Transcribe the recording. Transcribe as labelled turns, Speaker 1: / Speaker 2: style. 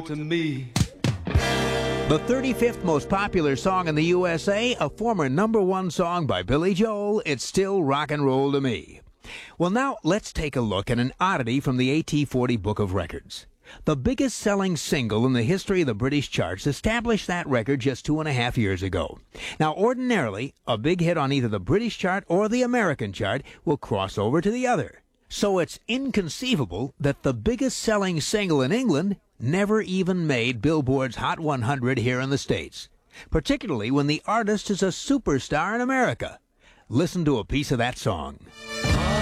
Speaker 1: to me.
Speaker 2: The 35th most popular song in the USA, a former #1 song by Billy Joel, It's Still Rock and Roll to Me. Well, now let's take a look at an oddity from the AT40 Book of Records. The biggest selling single in the history of the British charts established that record just 2.5 years ago. Now, ordinarily, a big hit on either the British chart or the American chart will cross over to the other. So it's inconceivable that the biggest selling single in England never even made Billboard's Hot 100 here in the States, particularly when the artist is a superstar in America. Listen to a piece of that song.